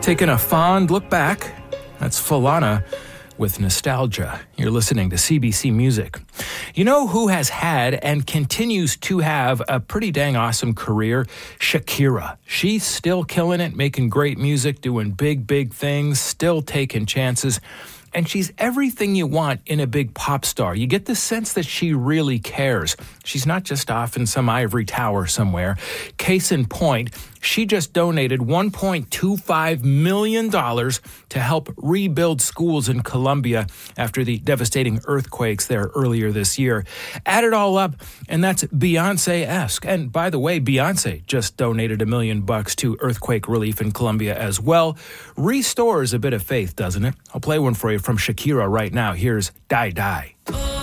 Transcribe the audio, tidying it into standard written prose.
Taking a fond look back, that's Falana with Nostalgia. You're listening to CBC Music. You know who has had and continues to have a pretty dang awesome career? Shakira. She's still killing it, making great music, doing big things, still taking chances. And she's everything you want in a big pop star. You get the sense that she really cares. She's not just off in some ivory tower somewhere. Case in point, she just donated $1.25 million to help rebuild schools in Colombia after the devastating earthquakes there earlier this year. Add it all up, and that's Beyonce-esque. And by the way, Beyonce just donated $1 million to earthquake relief in Colombia as well. Restores a bit of faith, doesn't it? I'll play one for you from Shakira right now. Here's Die Die.